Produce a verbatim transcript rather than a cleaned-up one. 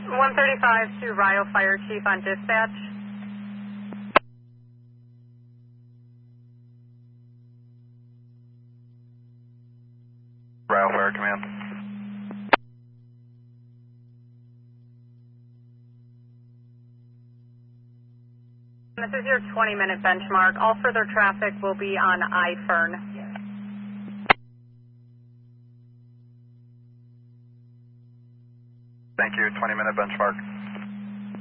one thirty-five to Rio Fire Chief on dispatch. Rio Fire Command. This is your twenty minute benchmark. All further traffic will be on I-Fern. Thank you, twenty minute benchmark.